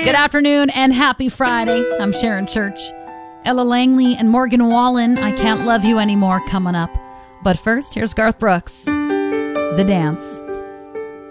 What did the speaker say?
Good afternoon and happy Friday. I'm Sharon Church. Ella Langley and Morgan Wallen, I Can't Love You Anymore, coming up. But first, here's Garth Brooks, The Dance.